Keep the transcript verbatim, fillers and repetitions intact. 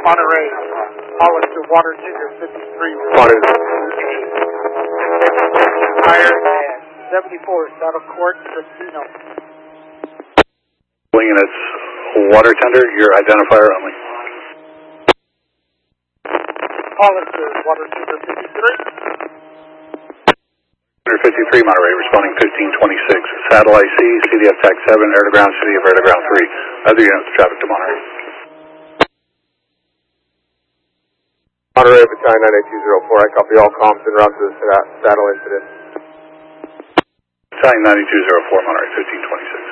Monterey, Hollister, Water Junior fifty-three. Water. Higher and seventy-four, Saddle Court, Cristino. Units, water tender, your identifier only. Hollister, Water Junior fifty-three. fifty-three, Monterey, responding fifteen twenty-six. Saddle I C, C D F T A C seven, air to ground, City of air to ground three. Other units, traffic to Monterey. Monterey, Battalion nine eight two zero four, I copy all comms en route to the saddle incident. Battalion nine eight two zero four, Monterey, fifteen twenty-six.